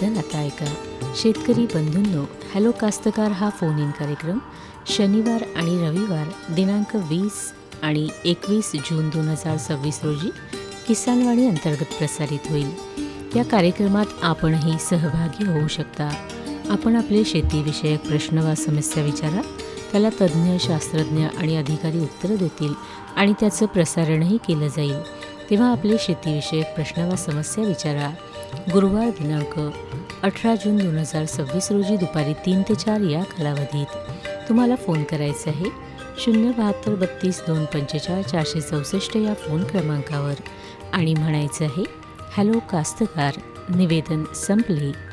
निवेदन आता ऐका. शेतकरी बंधूंनो, हॅलो कास्तकार हा फोन इन कार्यक्रम शनिवार आणि रविवार दिनांक 20 आणि 21 जून 2026 रोजी किसानवाणी अंतर्गत प्रसारित होईल. या कार्यक्रमात आपणही सहभागी होऊ शकता. आपण आपले शेतीविषयक प्रश्न वा समस्या विचारा, त्याला तज्ज्ञ, शास्त्रज्ञ आणि अधिकारी उत्तरं देतील आणि त्याचं प्रसारणही केलं जाईल. तेव्हा आपले शेतीविषयक प्रश्न वा समस्या विचारा. गुरुवार दिनांक 18 जून 2026 रोजी दुपारी 3 ते 4 या कालावधीत तुम्हाला फोन करायचा आहे 072 32 245 464 या फोन क्रमांकावर आणि म्हणायचं आहे हॅलो कास्तकार. निवेदन संपले.